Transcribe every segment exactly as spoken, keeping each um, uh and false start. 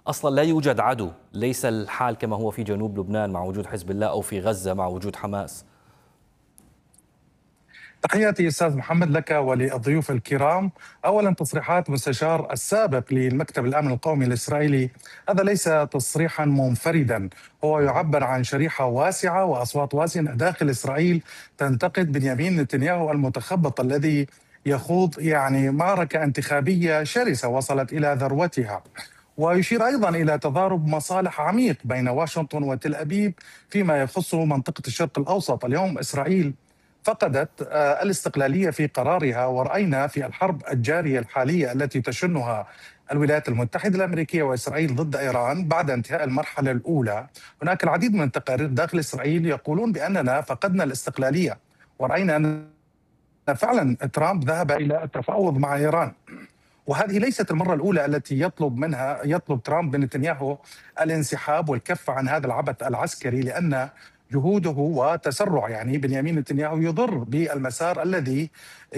أصلا لا يوجد عدو، ليس الحال كما هو في جنوب لبنان مع وجود حزب الله أو في غزة مع وجود حماس. تحياتي أستاذ محمد لك وللضيوف الكرام. أولا، تصريحات مستشار السابق للمكتب الأمن القومي الإسرائيلي هذا ليس تصريحا منفردا، هو يعبر عن شريحة واسعة وأصوات واسعة داخل إسرائيل تنتقد بنيامين نتنياهو المتخبط الذي يخوض يعني معركة انتخابية شرسة وصلت إلى ذروتها. ويشير أيضا إلى تضارب مصالح عميق بين واشنطن وتل أبيب فيما يخص منطقة الشرق الأوسط. اليوم إسرائيل فقدت آه، الاستقلالية في قرارها، ورأينا في الحرب الجارية الحالية التي تشنها الولايات المتحدة الأمريكية وإسرائيل ضد إيران بعد انتهاء المرحلة الأولى، هناك العديد من التقارير داخل إسرائيل يقولون بأننا فقدنا الاستقلالية، ورأينا أن فعلا ترامب ذهب إلى التفاوض مع إيران. وهذه ليست المرة الأولى التي يطلب منها يطلب ترامب من نتنياهو الانسحاب والكف عن هذا العبث العسكري، لأن جهوده وتسرع يعني بنيامين نتنياهو يضر بالمسار الذي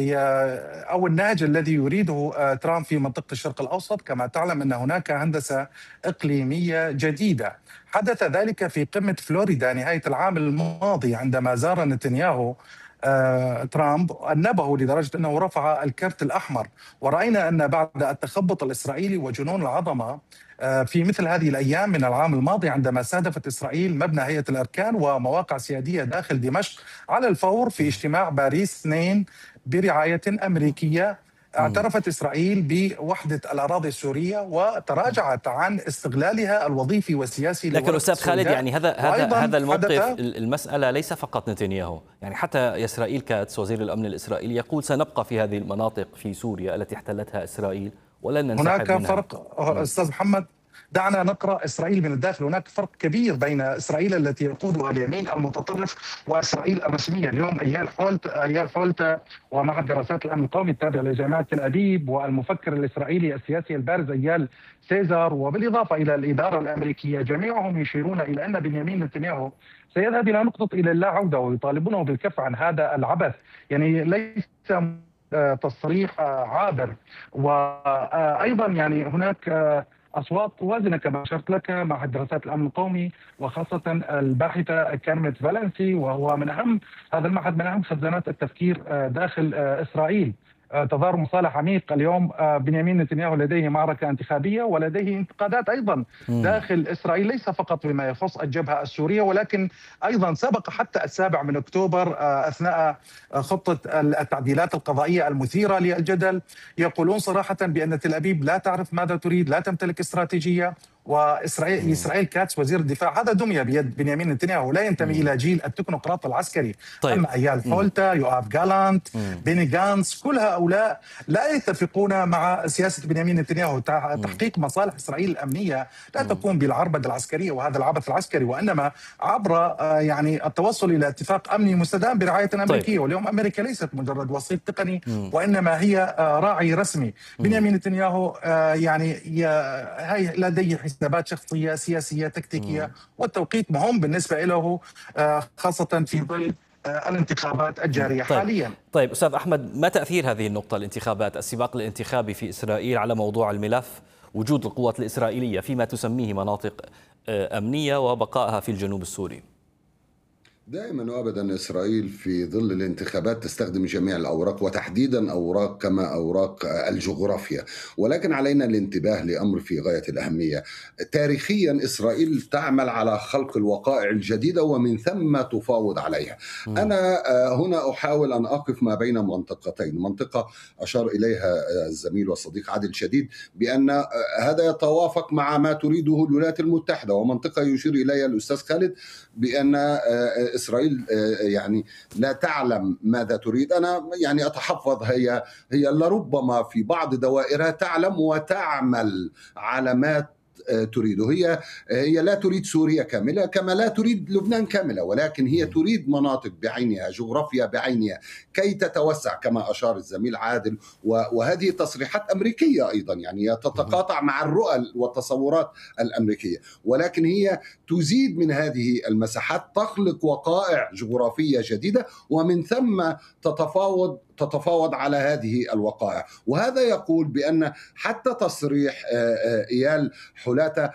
أو النهج الذي يريده ترامب في منطقة الشرق الأوسط. كما تعلم أن هناك هندسة إقليمية جديدة، حدث ذلك في قمة فلوريدا نهاية العام الماضي عندما زار نتنياهو آه، ترامب أنبه لدرجة أنه رفع الكرت الأحمر. ورأينا أن بعد التخبط الإسرائيلي وجنون العظمة آه، في مثل هذه الأيام من العام الماضي عندما استهدفت إسرائيل مبنى هيئة الأركان ومواقع سيادية داخل دمشق على الفور في اجتماع باريس اثنين برعاية أمريكية، اعترفت إسرائيل بوحدة الأراضي السورية وتراجعت عن استغلالها الوظيفي والسياسي. لكن أستاذ خالد، يعني هذا هذا هذا الموقف، المسألة ليس فقط نتنياهو، يعني حتى إسرائيل كاتس وزير الأمن الإسرائيلي يقول سنبقى في هذه المناطق في سوريا التي احتلتها إسرائيل ولن ننسحب هناك منها. فرق أستاذ محمد، دعنا نقرأ إسرائيل من الداخل. هناك فرق كبير بين إسرائيل التي يقودها اليمين المتطرف وإسرائيل الرسمية. اليوم أيال حولت أيال حولت ومعهد دراسات الأمن القومي التابع لجامعة تل أبيب والمفكر الإسرائيلي السياسي البارز أيال سيزار، وبالإضافة إلى الإدارة الأمريكية، جميعهم يشيرون إلى أن بنيامين نتنياهو سيذهب إلى نقطة إلى اللا عودة، ويطالبونه بالكف عن هذا العبث. يعني ليس تصريح عابر. وأيضا يعني هناك أصوات وازنة كما أشرت لك مع دراسات الأمن القومي، وخاصة الباحثة كارمت فالنسي، وهو من أهم هذا المعهد من أهم خزانات التفكير داخل إسرائيل. تضارب مصالح عميق. اليوم بنيامين نتنياهو لديه معركة انتخابية ولديه انتقادات أيضا داخل إسرائيل، ليس فقط بما يخص الجبهة السورية ولكن أيضا سبق حتى السابع من أكتوبر أثناء خطة التعديلات القضائية المثيرة للجدل. يقولون صراحة بأن تل أبيب لا تعرف ماذا تريد، لا تمتلك استراتيجية. وإسرائيل إسرائيل كاتس وزير الدفاع هذا دمي بيد بنيامين نتنياهو، لا ينتمي مم. إلى جيل التكنوقراط العسكري. طيب. أما أيال حولتا، يوآف جالانت، مم. بيني جانس، كل هؤلاء لا يتفقون مع سياسة بنيامين نتنياهو. تحقيق مصالح إسرائيل الأمنية لا مم. تكون بالعربدة العسكرية وهذا العبث العسكري، وإنما عبر يعني التوصل إلى اتفاق أمني مستدام برعاية أمريكية. طيب. واليوم أمريكا ليست مجرد وسيط تقني مم. وإنما هي راعي رسمي. بنيامين نتنياهو يعني هي لديه حسابات شخصية سياسية تكتيكية مم. والتوقيت مهم بالنسبة له، خاصة في ظل الانتخابات الجارية طيب. حاليا. طيب أستاذ أحمد، ما تأثير هذه النقطة الانتخابات السباق الانتخابي في إسرائيل على موضوع الملف وجود القوات الإسرائيلية فيما تسميه مناطق أمنية وبقائها في الجنوب السوري؟ دائما وابدا اسرائيل في ظل الانتخابات تستخدم جميع الاوراق وتحديدا اوراق كما اوراق الجغرافيا، ولكن علينا الانتباه لامر في غايه الاهميه. تاريخيا اسرائيل تعمل على خلق الوقائع الجديده ومن ثم تفاوض عليها. م. انا هنا احاول ان اقف ما بين منطقتين، منطقه اشار اليها الزميل والصديق عادل شديد بان هذا يتوافق مع ما تريده الولايات المتحده، ومنطقه يشير اليها الاستاذ خالد بان إسرائيل يعني لا تعلم ماذا تريد. أنا يعني أتحفظ، هي هي لربما في بعض دوائرها تعلم وتعمل على ما تريده. هي هي لا تريد سوريا كاملة كما لا تريد لبنان كاملة، ولكن هي تريد مناطق بعينها، جغرافيا بعينها، كي تتوسع كما أشار الزميل عادل. وهذه تصريحات أمريكية أيضا، يعني تتقاطع مع الرؤى والتصورات الأمريكية، ولكن هي تزيد من هذه المساحات، تخلق وقائع جغرافية جديدة ومن ثم تتفاوض تتفاوض على هذه الوقائع. وهذا يقول بأن حتى تصريح إيال حولتا